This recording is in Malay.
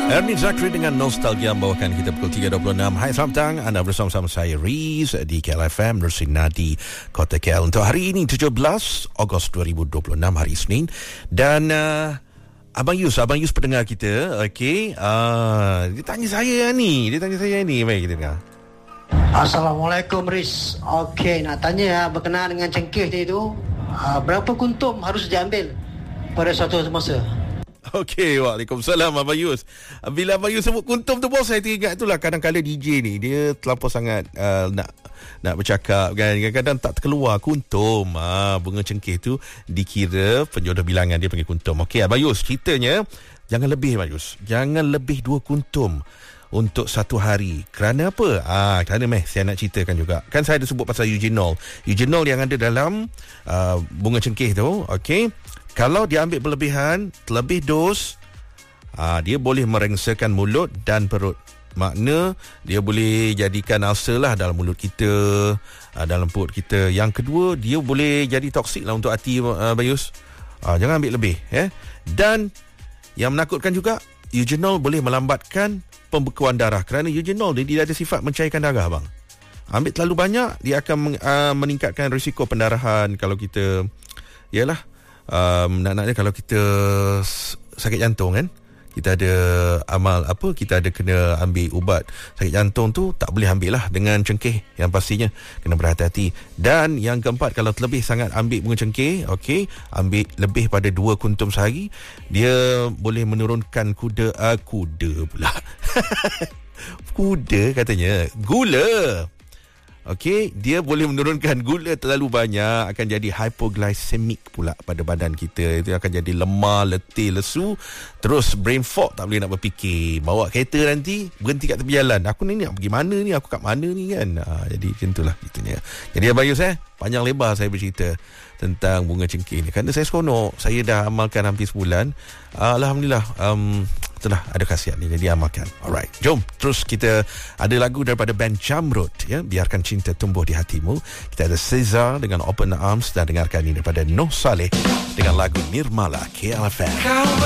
Ernie Zakri dengan Nostalgia membawakan kita pukul 3.26. Hai, selamat petang. Anda bersama-sama saya Riz di KLFM Nursina di Kota KL. Untuk hari ini 17 Ogos 2026, hari Isnin. Dan Abang Yus pendengar kita. Okey, dia tanya saya ni. Baik, kita dengar. Assalamualaikum Riz. Okey, nak tanya berkenaan dengan cengkeh tu, berapa kuntum harus diambil pada suatu masa? Okey, waalaikumsalam Abang Yus. Bila Abang Yus sebut kuntum tu bos, saya teringat itulah kadang-kadang DJ ni dia terlampau sangat nak bercakap kan. Kadang-kadang tak terkeluar kuntum. Bunga cengkeh tu dikira penjodoh bilangan dia panggil kuntum. Okey, Abang Yus, ceritanya jangan lebih Abang Yus. Jangan lebih 2 kuntum untuk satu hari. Kerana apa? Kerana saya nak ceritakan juga. Kan saya ada sebut pasal eugenol. Eugenol yang ada dalam bunga cengkeh tu, okey. Kalau dia ambil berlebihan, terlebih dos, dia boleh merengsakan mulut dan perut. Makna dia boleh jadikan ulcer lah dalam mulut kita, dalam perut kita. Yang kedua, dia boleh jadi toksik lah untuk hati, Bayus. Jangan ambil lebih. Dan yang menakutkan juga, eugenol boleh melambatkan pembekuan darah. Kerana eugenol dia tidak ada sifat mencairkan darah, bang. Ambil terlalu banyak, dia akan meningkatkan risiko pendarahan. Kalau kita, nak-naknya kalau kita sakit jantung kan, kita ada kita ada kena ambil ubat sakit jantung tu, tak boleh ambil lah dengan cengkeh. Yang pastinya kena berhati-hati. Dan yang keempat, kalau terlebih sangat ambil bunga cengkeh, okey, ambil lebih pada 2 kuntum sehari, dia boleh menurunkan kuda pula kuda katanya gula. Okey, dia boleh menurunkan gula terlalu banyak, akan jadi hypoglycemic pula pada badan kita. Itu akan jadi lemah, letih, lesu, terus brain fog, tak boleh nak berfikir. Bawa kereta nanti berhenti kat tepi jalan. Aku ni nak pergi mana ni? Aku kat mana ni kan? Jadi macam itulah gitunya. Jadi Abang Yus, panjang lebar saya bercerita tentang bunga cengkeh ni. Kerana saya seronok, saya dah amalkan hampir sebulan. Alhamdulillah, itulah ada khasiat ni, jadi amalkan. Alright, jom terus kita ada lagu daripada band Jamrud, Biarkan Cinta Tumbuh di Hatimu. Kita ada Cesar dengan Open Arms, dan dengarkan ini daripada Noh Saleh dengan lagu Nirmala KLFM.